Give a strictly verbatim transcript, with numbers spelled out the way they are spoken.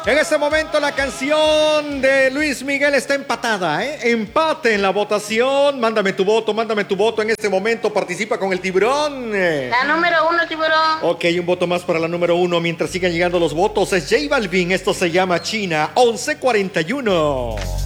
En este momento la canción de Luis Miguel está empatada, ¿eh? Empate en la votación. Mándame tu voto, mándame tu voto. En este momento participa con el tiburón. La número uno, tiburón. Ok, un voto más para la número uno. Mientras sigan llegando los votos, es J Balvin. Esto se llama China once cuarenta y uno.